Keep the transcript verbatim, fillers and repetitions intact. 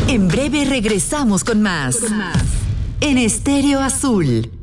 En breve regresamos con más. Con más. En Estéreo Azul.